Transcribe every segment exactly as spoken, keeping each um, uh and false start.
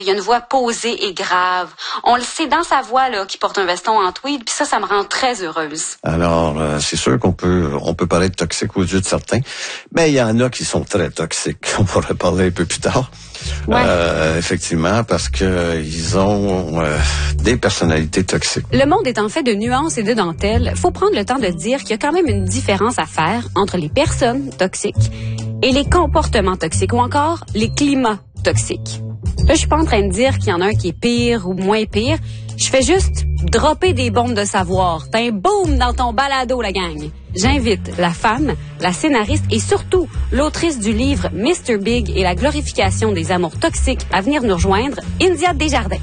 Il y a une voix posée et grave. On le sait dans sa voix là, qui porte un veston en tweed, puis ça, ça me rend très heureuse. Alors, euh, c'est sûr qu'on peut on peut paraître toxique aux yeux de certains, mais il y en a qui sont très toxiques. On pourrait parler un peu plus tard. Ouais. Euh, effectivement, parce que ils ont euh, des personnalités toxiques. Le monde étant fait de nuances et de dentelles, faut prendre le temps de dire qu'il y a quand même une différence à faire entre les personnes toxiques et les comportements toxiques ou encore les climats toxiques. Là, je suis pas en train de dire qu'il y en a un qui est pire ou moins pire. Je fais juste dropper des bombes de savoir. T'as un boom dans ton balado, la gang. J'invite la femme, la scénariste et surtout l'autrice du livre mister Big et la glorification des amours toxiques à venir nous rejoindre, India Desjardins.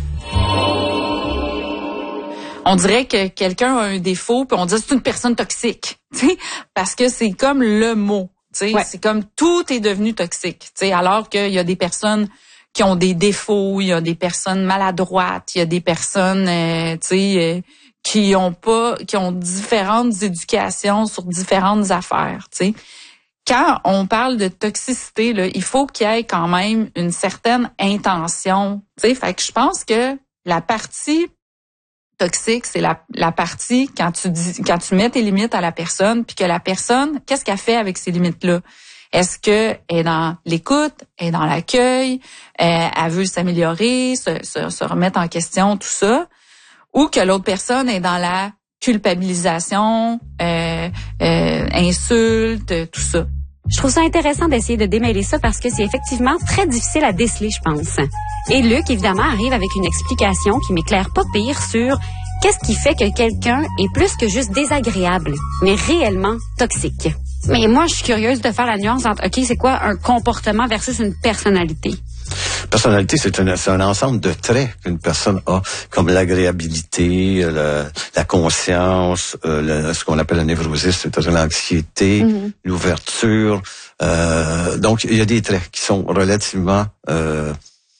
On dirait que quelqu'un a un défaut puis on dit c'est une personne toxique, tu sais, parce que c'est comme le mot, tu sais, ouais. C'est comme tout est devenu toxique, tu sais, alors qu'il y a des personnes qui ont des défauts, il y a des personnes maladroites, il y a des personnes, euh, tu sais, euh, qui ont pas, qui ont différentes éducations sur différentes affaires, tu sais. Quand on parle de toxicité, là, il faut qu'il y ait quand même une certaine intention, tu sais. Fait que je pense que la partie toxique, c'est la, la partie quand tu dis, quand tu mets tes limites à la personne, puis que la personne, qu'est-ce qu'elle fait avec ces limites-là? Est-ce que elle est dans l'écoute, elle est dans l'accueil, elle, elle veut s'améliorer, se, se, se remettre en question, tout ça, ou que l'autre personne est dans la culpabilisation, euh, euh, insulte, tout ça. Je trouve ça intéressant d'essayer de démêler ça parce que c'est effectivement très difficile à déceler, je pense. Et Luc, évidemment, arrive avec une explication qui m'éclaire pas pire sur qu'est-ce qui fait que quelqu'un est plus que juste désagréable, mais réellement toxique. Mais moi, je suis curieuse de faire la nuance entre, OK, c'est quoi un comportement versus une personnalité? Personnalité, c'est un, c'est un ensemble de traits qu'une personne a, comme l'agréabilité, le, la conscience, euh, le, ce qu'on appelle la névrosisme, c'est-à-dire l'anxiété, mm-hmm. l'ouverture. Euh, donc, il y a des traits qui sont relativement euh,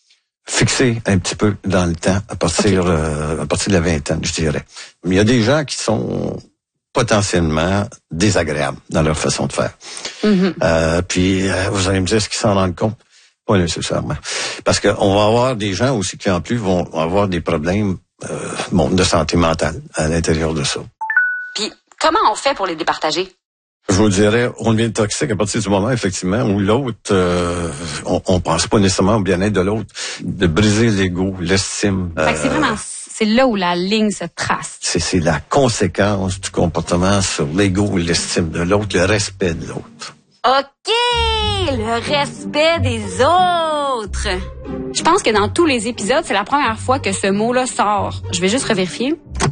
fixés un petit peu dans le temps, à partir, okay. euh, à partir de la vingtaine, je dirais. Mais il y a des gens qui sont potentiellement désagréables dans leur façon de faire. Mm-hmm. Euh, puis, euh, vous allez me dire ce qu'ils s'en rendent compte. Pas nécessairement. Parce qu'on va avoir des gens aussi qui, en plus, vont avoir des problèmes euh, bon, de santé mentale à l'intérieur de ça. Puis, comment on fait pour les départager? Je vous dirais, on devient toxique à partir du moment, effectivement, où l'autre, euh, on, on pense pas nécessairement au bien-être de l'autre, de briser l'ego, l'estime. Fait que c'est vraiment, c'est là où la ligne se trace. C'est, c'est la conséquence du comportement sur l'ego et l'estime de l'autre, le respect de l'autre. OK! Le respect des autres! Je pense que dans tous les épisodes, c'est la première fois que ce mot-là sort. Je vais juste revérifier.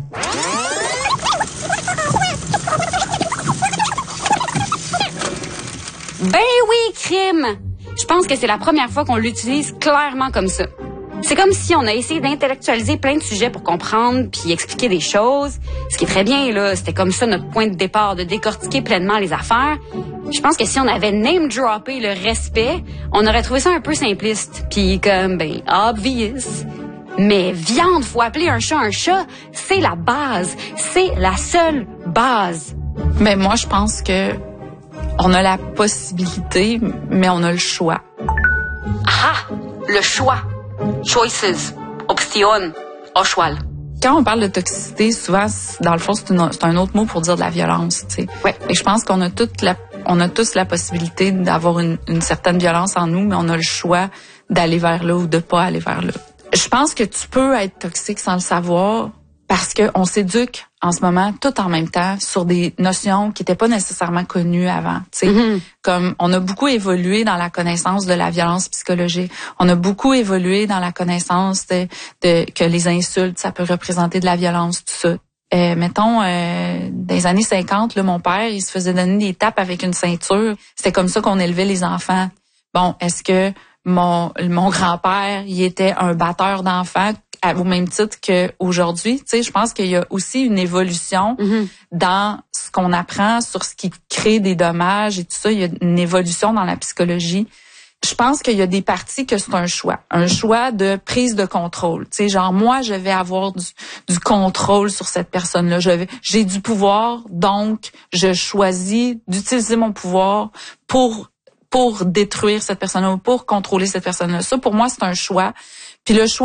Ben oui, crime! Je pense que c'est la première fois qu'on l'utilise clairement comme ça. C'est comme si on a essayé d'intellectualiser plein de sujets pour comprendre puis expliquer des choses. Ce qui est très bien, là. C'était comme ça notre point de départ, de décortiquer pleinement les affaires. Je pense que si on avait name-droppé le respect, on aurait trouvé ça un peu simpliste. Puis comme, ben, obvious. Mais viande, faut appeler un chat un chat. C'est la base. C'est la seule base. Mais moi, je pense que on a la possibilité, mais on a le choix. Ah! Le choix. Choices. Option. Au choix. Quand on parle de toxicité, souvent, dans le fond, c'est, une, c'est un autre mot pour dire de la violence, tu sais. Ouais. Et je pense qu'on a toute la, on a tous la possibilité d'avoir une, une certaine violence en nous, mais on a le choix d'aller vers là ou de pas aller vers là. Je pense que tu peux être toxique sans le savoir parce qu'on s'éduque en ce moment tout en même temps sur des notions qui n'étaient pas nécessairement connues avant. Tu sais, mm-hmm. Comme on a beaucoup évolué dans la connaissance de la violence psychologique. On a beaucoup évolué dans la connaissance de, de que les insultes, ça peut représenter de la violence, tout ça. Euh, mettons, euh, dans les années cinquante, là, mon père, il se faisait donner des tapes avec une ceinture. C'était comme ça qu'on élevait les enfants. Bon, est-ce que mon mon grand-père, il était un batteur d'enfants au même titre qu'aujourd'hui? Tu sais, je pense qu'il y a aussi une évolution mm-hmm. dans ce qu'on apprend sur ce qui crée des dommages et tout ça. Il y a une évolution dans la psychologie. Je pense qu'il y a des parties que c'est un choix. Un choix de prise de contrôle. Tu sais, genre, moi, je vais avoir du, du contrôle sur cette personne-là. Je vais, j'ai du pouvoir, donc je choisis d'utiliser mon pouvoir pour pour détruire cette personne-là ou pour contrôler cette personne-là. Ça, pour moi, c'est un choix. Puis le choix